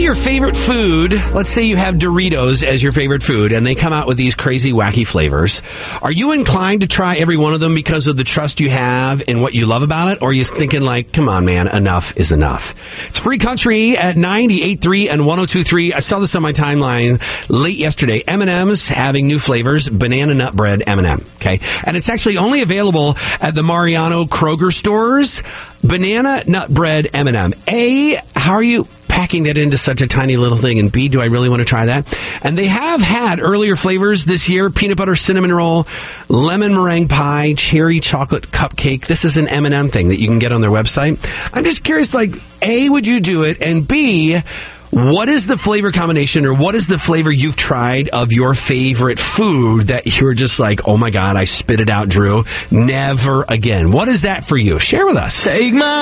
your favorite food, let's say you have Doritos as your favorite food, and they come out with these crazy, wacky flavors. Are you inclined to try every one of them because of the trust you have in what you love about it? Or are you thinking like, come on, man, enough is enough? It's Free Country at 98.3 and 102.3. I saw this on my timeline late yesterday. M&M's having new flavors, banana nut bread M&M. Okay. And it's actually only available at the Mariano Kroger stores. Banana nut bread M&M. A, how are you packing that into such a tiny little thing? And B, do I really want to try that? And they have had earlier flavors this year: peanut butter cinnamon roll, lemon meringue pie, cherry chocolate cupcake. This is an M&M thing that you can get on their website. I'm just curious, like, A, would you do it? And B, what is the flavor combination, or what is the flavor you've tried of your favorite food that you're just like, oh my God, I spit it out, Drew, never again? What is that for you? Share with us. Take my